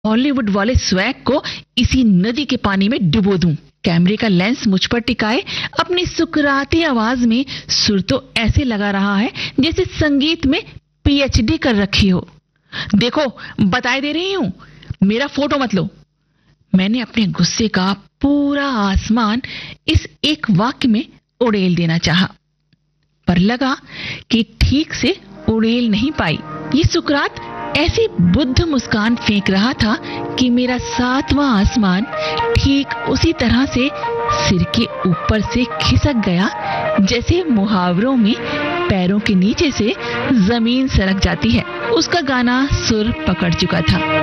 Hollywood वाले swag को इसी नदी के पानी में डुबो दूं। कैमरे का लेंस मुझ पर टिकाए अपनी सुकराती आवाज में सुर तो ऐसे लगा रहा है जैसे संगीत में पीएचडी कर रखी हो। देखो, बताए दे रही हूं, मेरा फोटो मत लो। मैंने अपने गुस्से का पूरा आसमान इस एक वाक्य में उड़ेल देना चाहा, पर लगा कि ठीक से उड़ेल नहीं पाई। ये सुकरात ऐसी बुद्ध मुस्कान फेंक रहा था कि मेरा सातवां आसमान ठीक उसी तरह से सिर के ऊपर से खिसक गया जैसे मुहावरों में पैरों के नीचे से जमीन सरक जाती है। उसका गाना सुर पकड़ चुका था।